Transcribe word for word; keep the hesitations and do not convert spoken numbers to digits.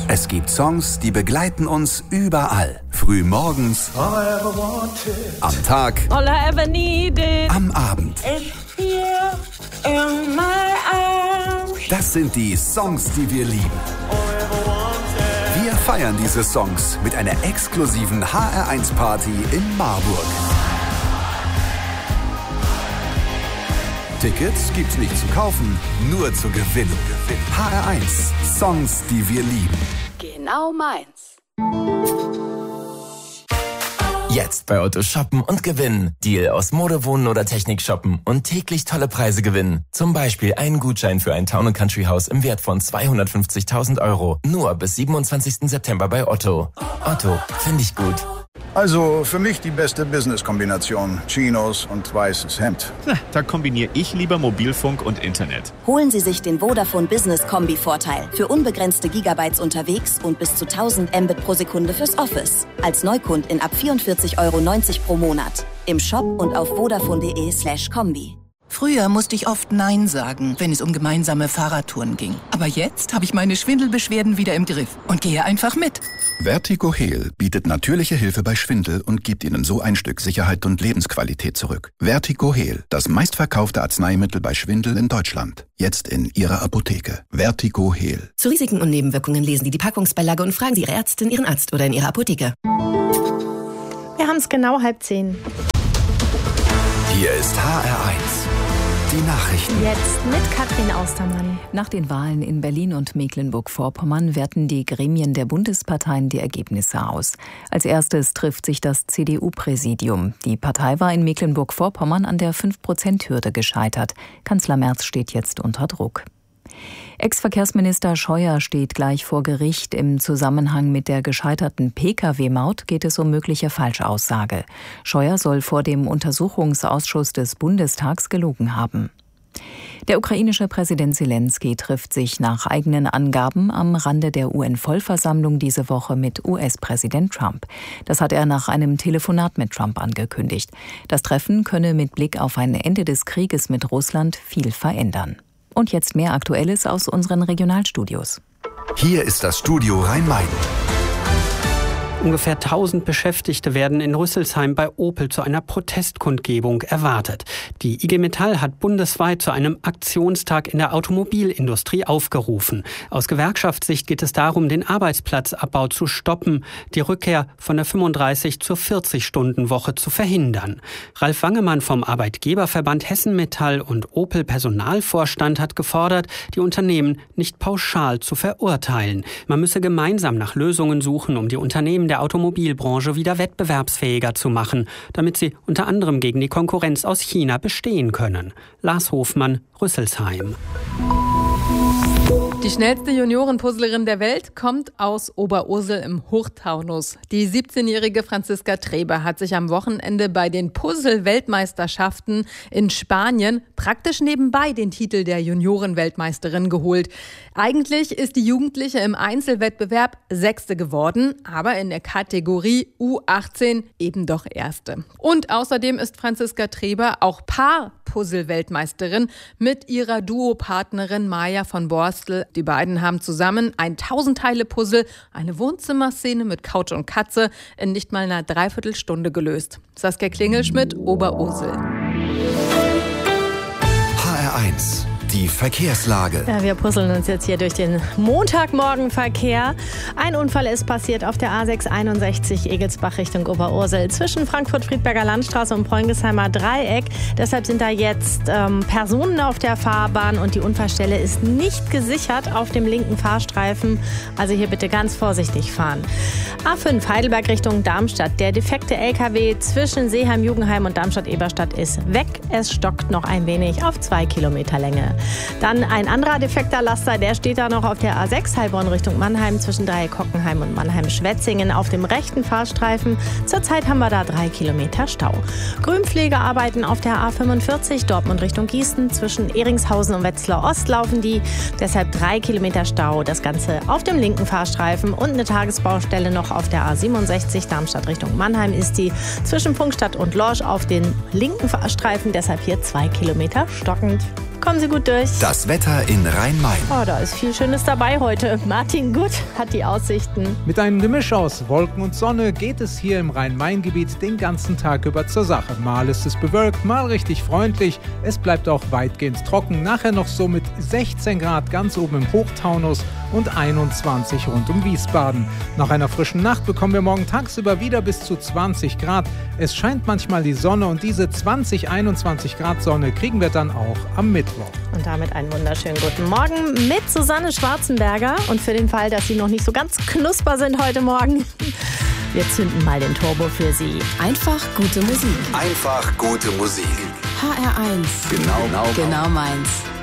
Es gibt Songs, die begleiten uns überall. Früh morgens, am Tag, All I ever needed. am Abend. It's here in my arms. Das sind die Songs, die wir lieben. Wir feiern diese Songs mit einer exklusiven H R eins Party in Marburg. Tickets gibt's nicht zu kaufen, nur zu gewinnen. H R eins, Songs, die wir lieben. Genau meins. Jetzt bei Otto shoppen und gewinnen. Deal aus Mode, Wohnen oder Technik shoppen und täglich tolle Preise gewinnen. Zum Beispiel einen Gutschein für ein Town- und Country-Haus im Wert von zweihundertfünfzigtausend Euro. Nur bis siebenundzwanzigsten September bei Otto. Otto, finde ich gut. Also für mich die beste Business-Kombination. Chinos und weißes Hemd. Na, da kombiniere ich lieber Mobilfunk und Internet. Holen Sie sich den Vodafone Business Kombi-Vorteil. Für unbegrenzte Gigabytes unterwegs und bis zu tausend Mbit pro Sekunde fürs Office. Als Neukundin ab vierundvierzig Euro neunzig pro Monat. Im Shop und auf vodafone.de slash Kombi. Früher musste ich oft Nein sagen, wenn es um gemeinsame Fahrradtouren ging. Aber jetzt habe ich meine Schwindelbeschwerden wieder im Griff und gehe einfach mit. Vertigo Heal bietet natürliche Hilfe bei Schwindel und gibt Ihnen so ein Stück Sicherheit und Lebensqualität zurück. Vertigo Heal, das meistverkaufte Arzneimittel bei Schwindel in Deutschland. Jetzt in Ihrer Apotheke. Vertigo Heal. Zu Risiken und Nebenwirkungen lesen Sie die Packungsbeilage und fragen Sie Ihre Ärztin, Ihren Arzt oder in Ihrer Apotheke. Wir haben es genau halb zehn. Hier ist H R eins. Die Nachrichten. Jetzt mit Katrin Austermann. Nach den Wahlen in Berlin und Mecklenburg-Vorpommern werten die Gremien der Bundesparteien die Ergebnisse aus. Als erstes trifft sich das C D U-Präsidium. Die Partei war in Mecklenburg-Vorpommern an der fünf Prozent Hürde gescheitert. Kanzler Merz steht jetzt unter Druck. Ex-Verkehrsminister Scheuer steht gleich vor Gericht. Im Zusammenhang mit der gescheiterten Pkw-Maut geht es um mögliche Falschaussage. Scheuer soll vor dem Untersuchungsausschuss des Bundestags gelogen haben. Der ukrainische Präsident Selenskyj trifft sich nach eigenen Angaben am Rande der U N-Vollversammlung diese Woche mit U S-Präsident Trump. Das hat er nach einem Telefonat mit Trump angekündigt. Das Treffen könne mit Blick auf ein Ende des Krieges mit Russland viel verändern. Und jetzt mehr Aktuelles aus unseren Regionalstudios. Hier ist das Studio Rhein-Main. Ungefähr tausend Beschäftigte werden in Rüsselsheim bei Opel zu einer Protestkundgebung erwartet. Die I G Metall hat bundesweit zu einem Aktionstag in der Automobilindustrie aufgerufen. Aus Gewerkschaftssicht geht es darum, den Arbeitsplatzabbau zu stoppen, die Rückkehr von der fünfunddreißig- zur vierzig-Stunden-Woche zu verhindern. Ralf Wangemann vom Arbeitgeberverband Hessen Metall und Opel Personalvorstand hat gefordert, die Unternehmen nicht pauschal zu verurteilen. Man müsse gemeinsam nach Lösungen suchen, um die Unternehmen der Automobilbranche wieder wettbewerbsfähiger zu machen, damit sie unter anderem gegen die Konkurrenz aus China bestehen können. Lars Hofmann, Rüsselsheim. Die schnellste Juniorenpuzzlerin der Welt kommt aus Oberursel im Hochtaunus. Die siebzehnjährige Franziska Treber hat sich am Wochenende bei den Puzzle-Weltmeisterschaften in Spanien praktisch nebenbei den Titel der Juniorenweltmeisterin geholt. Eigentlich ist die Jugendliche im Einzelwettbewerb Sechste geworden, aber in der Kategorie U achtzehn eben doch Erste. Und außerdem ist Franziska Treber auch Paar-Puzzle-Weltmeisterin mit ihrer Duopartnerin Maja von Borstel. Die beiden haben zusammen ein Tausend-Teile-Puzzle, eine Wohnzimmerszene mit Couch und Katze, in nicht mal einer Dreiviertelstunde gelöst. Saskia Klingelschmidt, Oberursel. H R eins. Die Verkehrslage. Ja, wir puzzeln uns jetzt hier durch den Montagmorgenverkehr. Ein Unfall ist passiert auf der A sechshunderteinundsechzig Egelsbach Richtung Oberursel zwischen Frankfurt-Friedberger Landstraße und Preungesheimer Dreieck. Deshalb sind da jetzt ähm, Personen auf der Fahrbahn und die Unfallstelle ist nicht gesichert auf dem linken Fahrstreifen. Also hier bitte ganz vorsichtig fahren. A fünf Heidelberg Richtung Darmstadt. Der defekte L K W zwischen Seeheim-Jugendheim und Darmstadt-Eberstadt ist weg. Es stockt noch ein wenig auf zwei Kilometer Länge. Dann ein anderer defekter Laster, der steht da noch auf der A sechs Heilbronn Richtung Mannheim zwischen Dreieck-Hockenheim und Mannheim-Schwetzingen auf dem rechten Fahrstreifen. Zurzeit haben wir da drei Kilometer Stau. Grünpflegearbeiten auf der A fünfundvierzig Dortmund Richtung Gießen zwischen Ehringshausen und Wetzlar Ost laufen die. Deshalb drei Kilometer Stau. Das Ganze auf dem linken Fahrstreifen und eine Tagesbaustelle noch auf der A siebenundsechzig Darmstadt Richtung Mannheim ist die zwischen Pfungstadt und Lorsch auf den linken Fahrstreifen. Deshalb hier zwei Kilometer stockend. Kommen Sie gut durch. Das Wetter in Rhein-Main. Oh, da ist viel Schönes dabei heute. Martin Gut hat die Aussichten. Mit einem Gemisch aus Wolken und Sonne geht es hier im Rhein-Main-Gebiet den ganzen Tag über zur Sache. Mal ist es bewölkt, mal richtig freundlich. Es bleibt auch weitgehend trocken. Nachher noch so mit sechzehn Grad ganz oben im Hochtaunus und einundzwanzig rund um Wiesbaden. Nach einer frischen Nacht bekommen wir morgen tagsüber wieder bis zu zwanzig Grad. Es scheint manchmal die Sonne und diese zwanzig, einundzwanzig Grad Sonne kriegen wir dann auch am Mittwoch. Und damit einen wunderschönen guten Morgen mit Susanne Schwarzenberger. Und für den Fall, dass Sie noch nicht so ganz knusper sind heute Morgen, wir zünden mal den Turbo für Sie. Einfach gute Musik. Einfach gute Musik. H R eins. Genau, genau, genau meins.